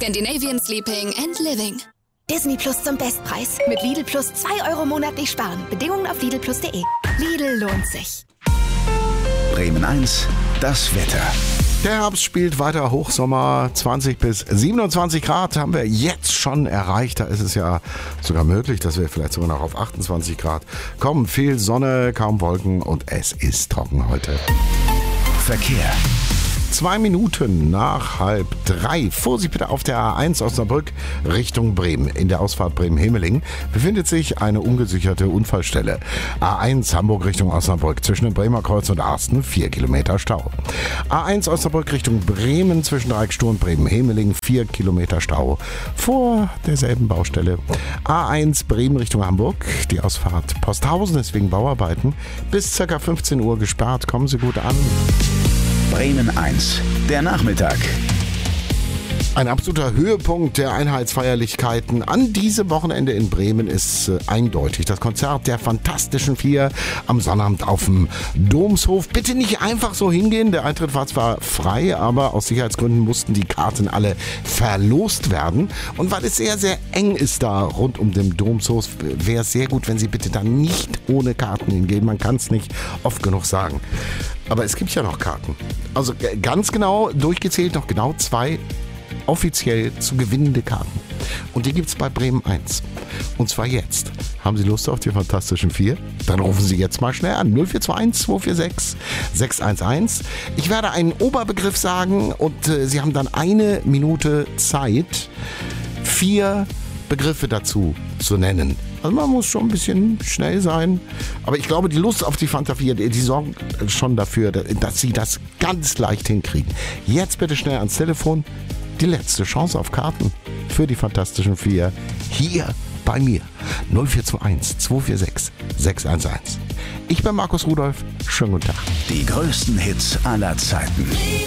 Scandinavian Sleeping and Living. Disney Plus zum Bestpreis. Mit Lidl Plus 2 Euro monatlich sparen. Bedingungen auf lidlplus.de. Lidl lohnt sich. Bremen 1, das Wetter. Der Herbst spielt weiter, Hochsommer, 20 bis 27 Grad haben wir jetzt schon erreicht. Da ist es ja sogar möglich, dass wir vielleicht sogar noch auf 28 Grad kommen. Viel Sonne, kaum Wolken und es ist trocken heute. Verkehr. 2 Minuten nach 2:30. Vorsicht bitte auf der A1 Osnabrück Richtung Bremen. In der Ausfahrt Bremen-Hemeling befindet sich eine ungesicherte Unfallstelle. A1 Hamburg Richtung Osnabrück zwischen dem Bremer Kreuz und Arsten 4 Kilometer Stau. A1 Osnabrück Richtung Bremen zwischen Dreikstur und Bremen-Hemeling 4 Kilometer Stau. Vor derselben Baustelle. A1 Bremen Richtung Hamburg. Die Ausfahrt Posthausen ist wegen Bauarbeiten bis ca. 15 Uhr gesperrt. Kommen Sie gut an. Bremen 1, der Nachmittag. Ein absoluter Höhepunkt der Einheitsfeierlichkeiten an diesem Wochenende in Bremen ist eindeutig das Konzert der Fantastischen Vier am Sonnabend auf dem Domshof. Bitte nicht einfach so hingehen, der Eintritt war zwar frei, aber aus Sicherheitsgründen mussten die Karten alle verlost werden. Und weil es sehr, sehr eng ist da rund um den Domshof, wäre es sehr gut, wenn Sie bitte da nicht ohne Karten hingehen. Man kann es nicht oft genug sagen. Aber es gibt ja noch Karten. Also ganz genau durchgezählt noch genau 2 offiziell zu gewinnende Karten. Und die gibt es bei Bremen 1. Und zwar jetzt. Haben Sie Lust auf die Fantastischen Vier? Dann rufen Sie jetzt mal schnell an. 0421 246 611. Ich werde einen Oberbegriff sagen und Sie haben dann 1 Minute Zeit, 4 Begriffe dazu zu nennen. Also man muss schon ein bisschen schnell sein. Aber ich glaube, die Lust auf die Fanta 4, die sorgen schon dafür, dass Sie das ganz leicht hinkriegen. Jetzt bitte schnell ans Telefon. Die letzte Chance auf Karten für die Fantastischen Vier hier bei mir. 0421 246 611. Ich bin Markus Rudolph. Schönen guten Tag. Die größten Hits aller Zeiten.